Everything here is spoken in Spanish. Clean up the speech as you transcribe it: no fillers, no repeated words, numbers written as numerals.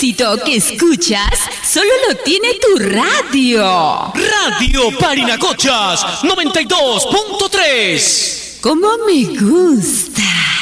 éxito que escuchas solo lo tiene tu radio. Radio Parinacochas 92.3. Como me gusta.